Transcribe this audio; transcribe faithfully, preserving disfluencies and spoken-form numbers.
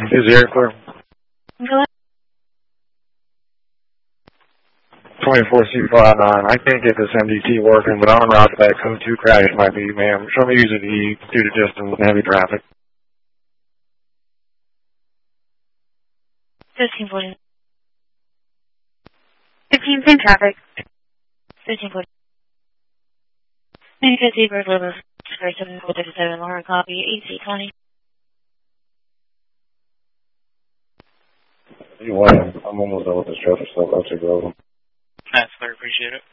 Is the air clear? Go twenty-four C five nine. I can't get this M D T working, but I'm route that code two crash might be, ma'am. Show me using E due to distance and heavy traffic. fifteen forty. fifteen, same traffic. fifteen forty. Maybe fifty, Bird Liver, Square seven four seven, Laura, copy, A C twenty. You win. I'm almost done with this traffic stuff. I'll take it over. That's fair. Appreciate it.